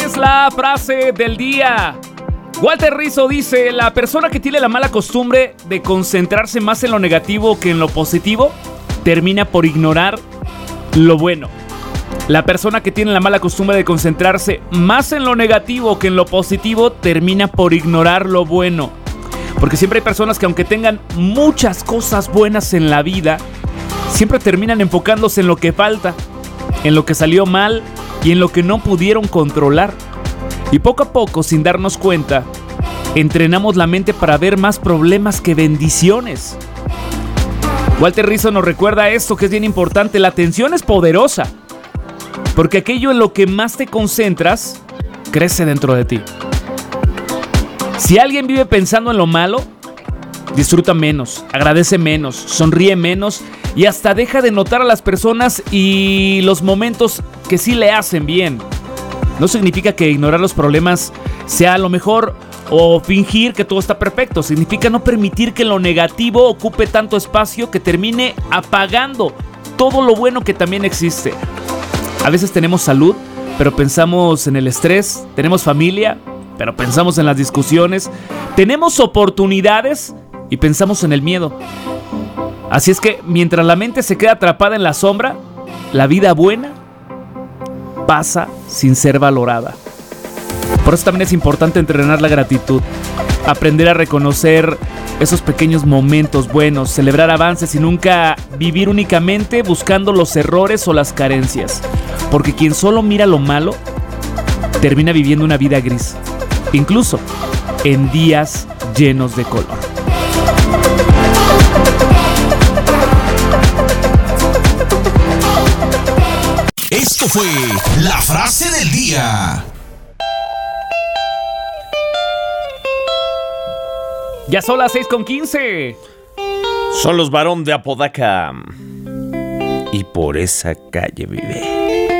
es la frase del día. Walter Rizzo dice: la persona que tiene la mala costumbre de concentrarse más en lo negativo que en lo positivo, termina por ignorar lo bueno. La persona que tiene la mala costumbre de concentrarse más en lo negativo que en lo positivo, termina por ignorar lo bueno. Porque siempre hay personas que, aunque tengan muchas cosas buenas en la vida, siempre terminan enfocándose en lo que falta, en lo que salió mal y en lo que no pudieron controlar. Y poco a poco, sin darnos cuenta, entrenamos la mente para ver más problemas que bendiciones. Walter Rizzo nos recuerda esto, que es bien importante: la atención es poderosa, porque aquello en lo que más te concentras crece dentro de ti. Si alguien vive pensando en lo malo, disfruta menos, agradece menos, sonríe menos y hasta deja de notar a las personas y los momentos que sí le hacen bien. No significa que ignorar los problemas sea lo mejor o fingir que todo está perfecto. Significa no permitir que lo negativo ocupe tanto espacio que termine apagando todo lo bueno que también existe. A veces tenemos salud, pero pensamos en el estrés. Tenemos familia, pero pensamos en las discusiones. Tenemos oportunidades y pensamos en el miedo. Así es que mientras la mente se queda atrapada en la sombra, la vida buena pasa sin ser valorada. Por eso también es importante entrenar la gratitud, aprender a reconocer esos pequeños momentos buenos, celebrar avances y nunca vivir únicamente buscando los errores o las carencias. Porque quien solo mira lo malo termina viviendo una vida gris, incluso en días llenos de color. Esto fue la frase del día. Ya son las 6:15. Son los varón de Apodaca. Y por esa calle vive.